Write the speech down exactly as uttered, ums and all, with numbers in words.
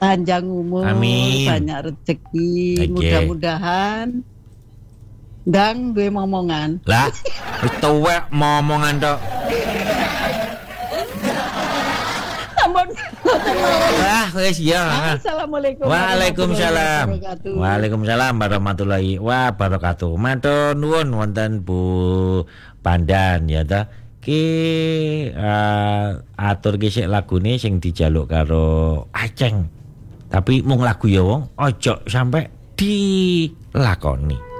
panjang umur, Amin. banyak rezeki, Oke. mudah-mudahan ndang duwe momongan. Lah, wis tuwek momongan tok. Ampun. Wah, wis ya. Assalamualaikum. Waalaikumsalam. warahmatullahi wabarakatuh. Waalaikumsalam warahmatullahi wabarakatuh. Matur nuwun wonten Bu Pandan ya ta. Ki uh, atur ki sik lagune sing dijaluk karo Aceng. Tapi mung lagu ya wong, ojo sampai dilakoni.